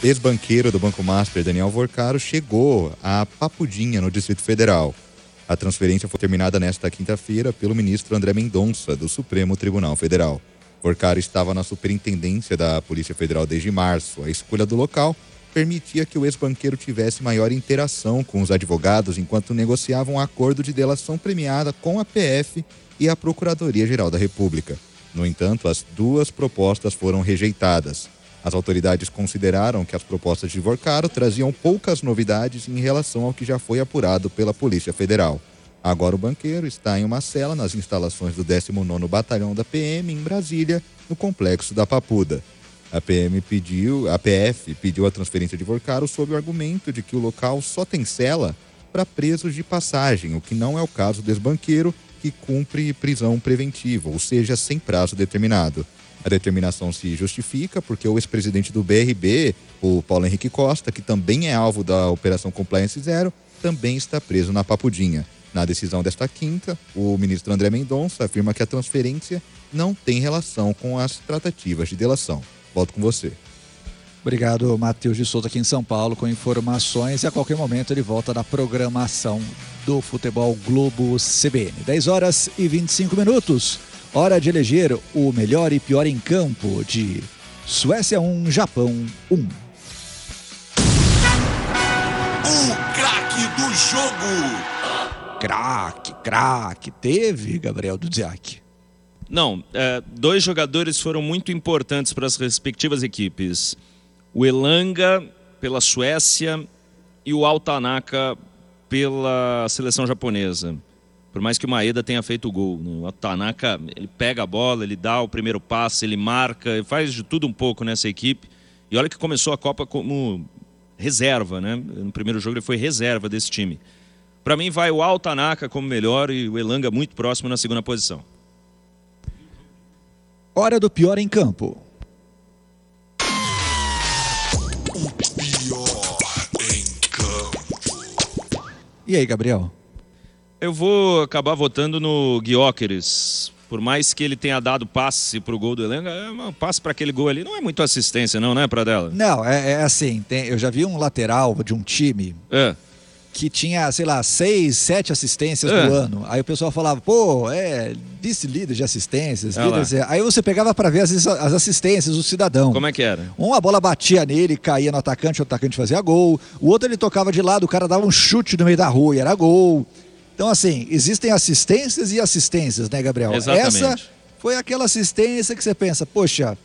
ex-banqueiro do Banco Master, Daniel Vorcaro, chegou a Papudinha, no Distrito Federal. A transferência foi terminada nesta quinta-feira pelo ministro André Mendonça, do Supremo Tribunal Federal. Vorcaro estava na superintendência da Polícia Federal desde março. A escolha do local permitia que o ex-banqueiro tivesse maior interação com os advogados enquanto negociavam um acordo de delação premiada com a PF e a Procuradoria-Geral da República. No entanto, as duas propostas foram rejeitadas. As autoridades consideraram que as propostas de Vorcaro traziam poucas novidades em relação ao que já foi apurado pela Polícia Federal. Agora o banqueiro está em uma cela nas instalações do 19º Batalhão da PM em Brasília, no complexo da Papuda. A PF pediu a transferência de Vorcaro sob o argumento de que o local só tem cela para presos de passagem, o que não é o caso do ex-banqueiro, que cumpre prisão preventiva, ou seja, sem prazo determinado. A determinação se justifica porque o ex-presidente do BRB, o Paulo Henrique Costa, que também é alvo da Operação Compliance Zero, também está preso na Papudinha. Na decisão desta quinta, o ministro André Mendonça afirma que a transferência não tem relação com as tratativas de delação. Volto com você. Obrigado, Matheus de Souza, aqui em São Paulo, com informações. E a qualquer momento ele volta da programação do Futebol Globo CBN. 10h25. Hora de eleger o melhor e pior em campo de Suécia 1, Japão 1. O craque do jogo. Craque. Teve, Gabriel Dudziak? Não, dois jogadores foram muito importantes para as respectivas equipes. O Elanga pela Suécia e o Altanaka pela seleção japonesa. Por mais que o Maeda tenha feito o gol, né? O Altanaka, ele pega a bola, ele dá o primeiro passe, ele marca, ele faz de tudo um pouco nessa equipe. E olha que começou a Copa como reserva, né? No primeiro jogo ele foi reserva desse time. Para mim vai o Altanaka como melhor e o Elanga muito próximo na segunda posição. Hora do pior em campo. O pior em campo. E aí, Gabriel? Eu vou acabar votando no Gyökeres. Por mais que ele tenha dado passe pro gol do Elanga, passe para aquele gol ali não é muito assistência não, né, Pradella? Não, é assim, eu já vi um lateral de um time que tinha, sei lá, 6, 7 assistências no ano. Aí o pessoal falava, vice-líder de assistências. Aí você pegava para ver as assistências do cidadão. Como é que era? A bola batia nele, caía no atacante, o atacante fazia gol. O outro ele tocava de lado, o cara dava um chute no meio da rua e era gol. Então, assim, existem assistências e assistências, né, Gabriel? Exatamente. Essa foi aquela assistência que você pensa, poxa,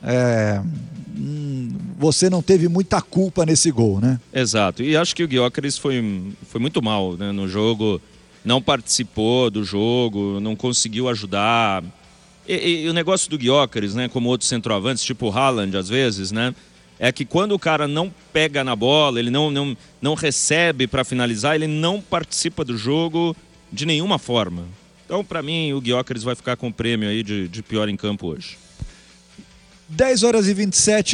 você não teve muita culpa nesse gol, né? Exato. E acho que o Gyökeres foi muito mal, né, no jogo. Não participou do jogo, não conseguiu ajudar. E o negócio do Gyökeres, né, como outros centroavantes, tipo o Haaland, às vezes, né? É que quando o cara não pega na bola, ele não recebe para finalizar, ele não participa do jogo de nenhuma forma. Então, para mim, o Gyökeres vai ficar com o prêmio aí de pior em campo hoje. 10h27.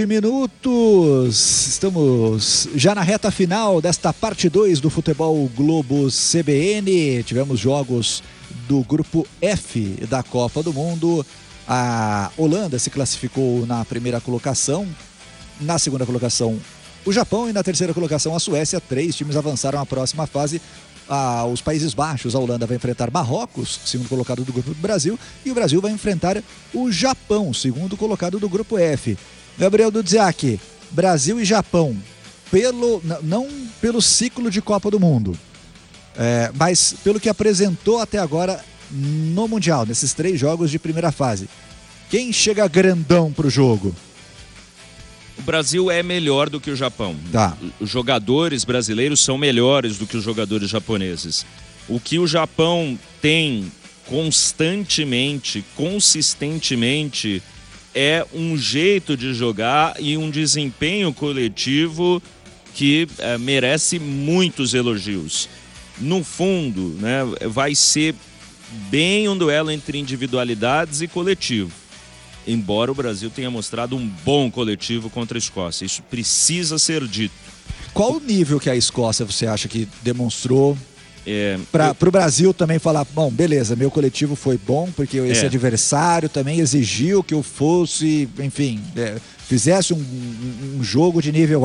Estamos já na reta final desta parte 2 do Futebol Globo CBN. Tivemos jogos do grupo F da Copa do Mundo. A Holanda se classificou na primeira colocação. Na segunda colocação, o Japão, e na terceira colocação, a Suécia. 3 times avançaram à próxima fase. Os Países Baixos, a Holanda vai enfrentar Marrocos, segundo colocado do grupo do Brasil, e o Brasil vai enfrentar o Japão, segundo colocado do grupo F. Gabriel Dudziak, Brasil e Japão, não pelo ciclo de Copa do Mundo, mas pelo que apresentou até agora no Mundial, nesses 3 jogos de primeira fase. Quem chega grandão pro jogo? O Brasil é melhor do que o Japão. Tá. Os jogadores brasileiros são melhores do que os jogadores japoneses. O que o Japão tem consistentemente, é um jeito de jogar e um desempenho coletivo que merece muitos elogios. No fundo, né, vai ser bem um duelo entre individualidades e coletivo. Embora o Brasil tenha mostrado um bom coletivo contra a Escócia. Isso precisa ser dito. Qual o nível que a Escócia você acha que demonstrou para o Brasil também falar, bom, beleza, meu coletivo foi bom, porque esse adversário também exigiu que eu fosse, enfim, fizesse um jogo de nível